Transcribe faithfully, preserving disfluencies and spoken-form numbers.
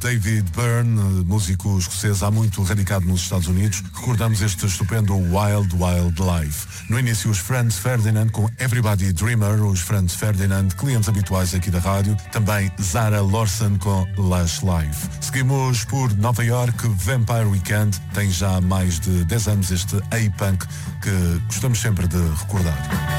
David Byrne, músico escocês há muito radicado nos Estados Unidos. Recordamos este estupendo Wild Wild Life. No início, os Franz Ferdinand com Everybody Dreamer, os Franz Ferdinand, clientes habituais aqui da rádio. Também Zara Larsson com Lush Life. Seguimos por Nova York, Vampire Weekend. Tem já mais de dez anos este A-Punk que gostamos sempre de recordar.